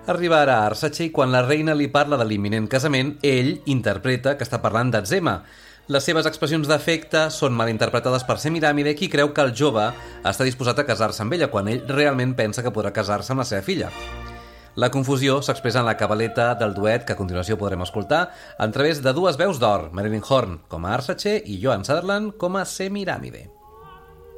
Arriba ara a Arsace i quan la reina li parla de l'imminent casament, ell interpreta que està parlant d'Adzema. Les seves expressions d'afecte són mal interpretades per Semiramide, qui creu que el jove està disposat a casar-se amb ella, quan ell realment pensa que podrà casar-se amb la seva filla. La confusió s'expressa en la cabaleta del duet que a continuació podrem escoltar a través de dues veus d'or, Marilyn Horne com a Arsace i Joan Sutherland com a Semiramide.